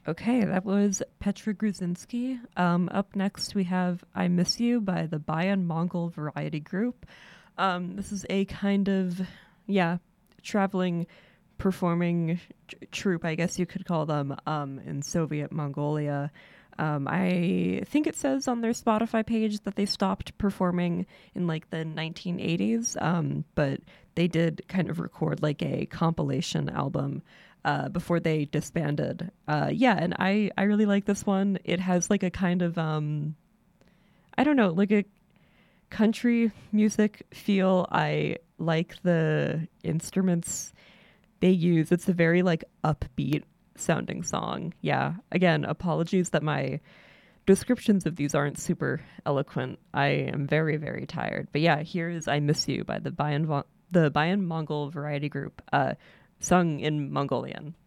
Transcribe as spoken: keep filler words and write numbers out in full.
Okay, that was Petra Gruzinski. Um, up next, we have I Miss You by the Bayan Mongol Variety Group. Um, this is a kind of, yeah, traveling, performing tr- troupe, I guess you could call them, um, in Soviet Mongolia. Um, I think it says on their Spotify page that they stopped performing in like the nineteen eighties, um, but they did kind of record like a compilation album uh, before they disbanded. Uh, yeah, and I, I really like this one. It has like a kind of, um, I don't know, like a country music feel. I like the instruments they use. It's a very like upbeat sounding song. Yeah. Again, apologies that my descriptions of these aren't super eloquent. I am very, very tired. But yeah, here is I Miss You by the Bayan, the Bayan Mongol Variety Group, uh, sung in Mongolian.